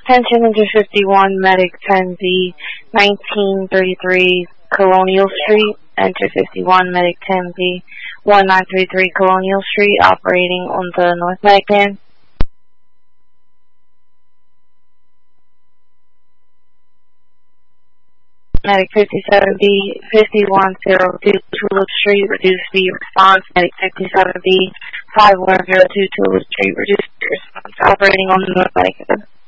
Attention Enter 51, Medic 10B, 1933 Colonial Street. Enter 51, Medic 10B, 1933 Colonial Street, operating on the North Medic band. Medic 57B, 5102 Tulip Street, reduce speed response. Medic 57B, 5102 Tulip Street, reduce speed response, operating on the North Medic band.